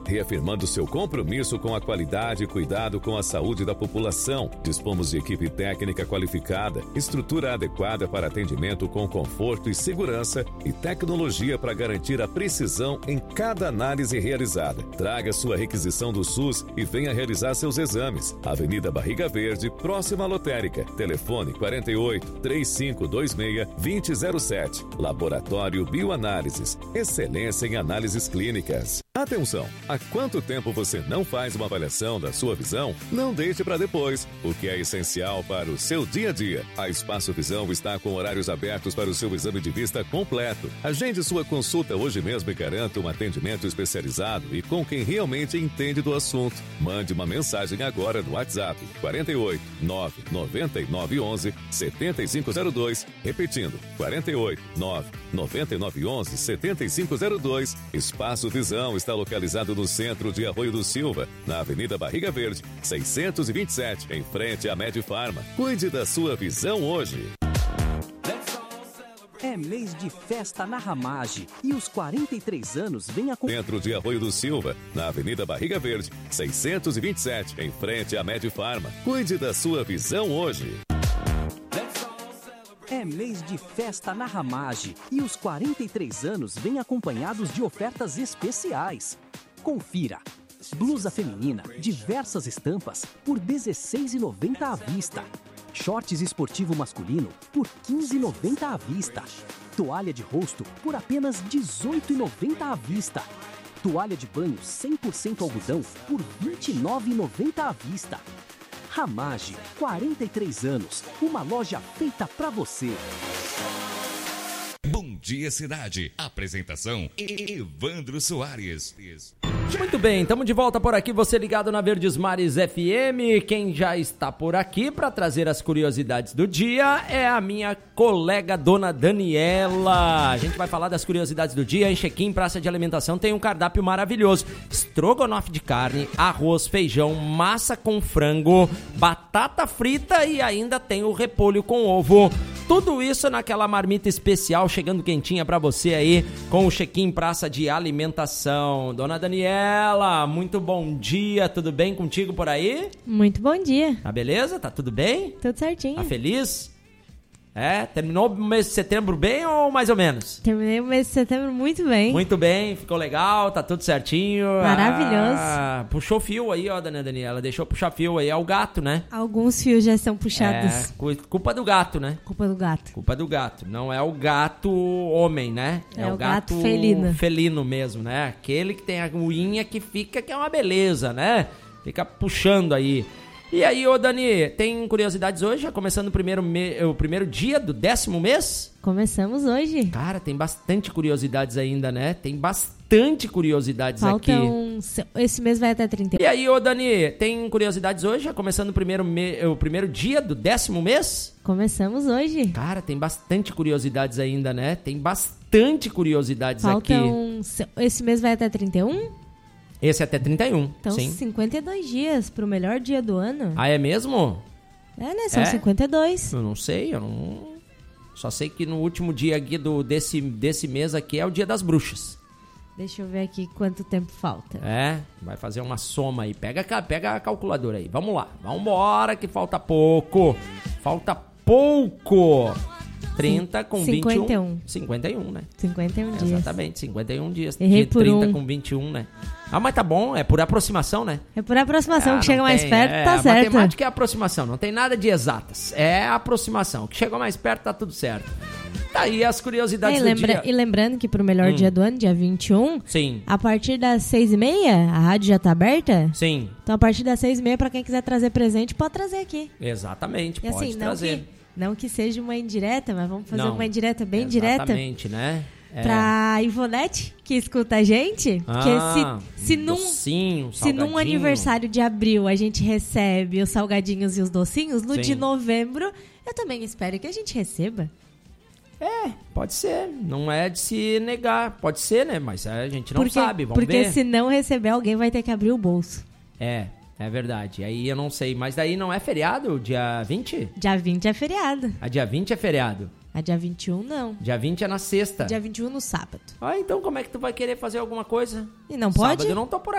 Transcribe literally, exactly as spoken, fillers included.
reafirmando seu compromisso com a qualidade e cuidado com a saúde da população. Dispomos de equipe técnica qualificada, estrutura adequada para atendimento com conforto e segurança e tecnologia para garantir a precisão em cada análise realizada. Traga sua requisição do SUS e venha realizar seus exames. Avenida Barriga Verde, próxima à lotérica. Telefone quarenta e oito, três cinco dois seis, dois zero zero sete. Laboratório Bioanálises. Excelência em análises clínicas. Atenção! Há quanto tempo você não faz uma avaliação da sua visão? Não deixe para depois, o que é essencial para o seu dia a dia. A Espaço Visão está com horários abertos para o seu exame de vista completo. Agende sua consulta hoje mesmo e garanta um atendimento especializado e com quem realmente entende do assunto. Mande uma mensagem agora no WhatsApp quarenta e oito, nove nove nove um um, sete cinco zero dois. Repetindo, quarenta e oito, nove nove nove um um, sete cinco zero dois. Espaço Visão está localizado no centro de Arroio do Silva, na Avenida Barriga Verde, seiscentos e vinte e sete, em frente à Medifarma. Cuide da sua visão hoje. É mês de festa na Ramage e os quarenta e três anos vem a... Centro de Arroio do Silva, na Avenida Barriga Verde, seiscentos e vinte e sete, em frente à Medifarma. Cuide da sua visão hoje. É mês de festa na Ramage e os quarenta e três anos vêm acompanhados de ofertas especiais. Confira. Blusa feminina, diversas estampas, por dezesseis reais e noventa centavos à vista. Shorts esportivo masculino, por quinze reais e noventa centavos à vista. Toalha de rosto, por apenas dezoito reais e noventa centavos à vista. Toalha de banho cem por cento algodão, por vinte e nove reais e noventa centavos à vista. Ramage, quarenta e três anos, uma loja feita pra você. Bom Dia Cidade. Apresentação Evandro Soares. Muito bem, estamos de volta por aqui, você ligado na Verdes Mares F M. Quem já está por aqui para trazer as curiosidades do dia é a minha colega Dona Daniela. A gente vai falar das curiosidades do dia. Em Chequim, Praça de Alimentação, tem um cardápio maravilhoso: estrogonofe de carne, arroz, feijão, massa com frango, batata frita e ainda tem o repolho com ovo. Tudo isso naquela marmita especial, chegando quentinha pra você aí, com o Chequim Praça de Alimentação. Dona Daniela, muito bom dia, tudo bem contigo por aí? Muito bom dia. Tá beleza? Tá tudo bem? Tudo certinho. Tá feliz? É, terminou o mês de setembro bem ou mais ou menos? Terminei o mês de setembro muito bem. Muito bem, ficou legal, tá tudo certinho. Maravilhoso. Ah, puxou fio aí, ó, Dona Daniela, deixou puxar fio aí, é o gato, né? Alguns fios já são puxados. É, culpa do gato, né? Culpa do gato. Culpa do gato, não é o gato homem, né? É, é o o gato, gato felino. felino mesmo, né? Aquele que tem a unha que fica, que é uma beleza, né? Fica puxando aí. E aí, ô Dani, tem curiosidades hoje? Já começando o primeiro, me... o primeiro dia do décimo mês? Começamos hoje. Cara, tem bastante curiosidades ainda, né? Tem bastante curiosidades Faltam... aqui. Esse mês vai até trinta. E aí, ô Dani, tem curiosidades hoje? Já começando o primeiro, me... o primeiro dia do décimo mês? Começamos hoje. Cara, tem bastante curiosidades ainda, né? Tem bastante curiosidades Faltam... aqui. Esse mês vai até trinta e um? Esse é até trinta e um, então, sim. cinquenta e dois dias pro melhor dia do ano. Ah, é mesmo? É, né? São é? cinquenta e dois. Eu não sei, eu não... Só sei que no último dia aqui do, desse, desse mês aqui é o dia das bruxas. Deixa eu ver aqui quanto tempo falta. É, vai fazer uma soma aí. Pega, pega a calculadora aí. Vamos lá, vambora que falta pouco. Falta pouco. trinta com cinquenta e um. vinte e um. cinquenta e um, né? cinquenta e um dias. Exatamente, cinquenta e um dias. Errei de por trinta um. com vinte e um, né? Ah, mas tá bom, é por aproximação, né? É por aproximação, ah, que chega tem, mais perto, é, tá a certo. Matemática é aproximação, não tem nada de exatas. É aproximação. O que chegou mais perto tá tudo certo. Tá aí as curiosidades é, e, do lembra, dia. e lembrando que pro melhor hum. dia do ano, dia vinte e um, Sim. a partir das seis e meia, a rádio já tá aberta? Sim. Então a partir das seis e meia, pra quem quiser trazer presente, pode trazer aqui. Exatamente, e, pode assim, trazer. Não que, não que seja uma indireta, mas vamos fazer não. uma indireta bem Exatamente, direta. Exatamente, né? É. Pra Ivonete, que escuta a gente, porque ah, se, se, num, docinho, se num aniversário de abril a gente recebe os salgadinhos e os docinhos, no Sim. de novembro eu também espero que a gente receba. É, pode ser. Não é de se negar. Pode ser, né? Mas a gente não porque, sabe, vamos porque ver. Porque se não receber, alguém vai ter que abrir o bolso. É, é verdade. Aí eu não sei. Mas daí não é feriado? Dia vinte? Dia vinte é feriado. A dia vinte é feriado? A dia vinte e um não. Dia vinte é na sexta. Dia vinte e um no sábado. Ah, então como é que tu vai querer fazer alguma coisa? E não pode? Sábado eu não tô por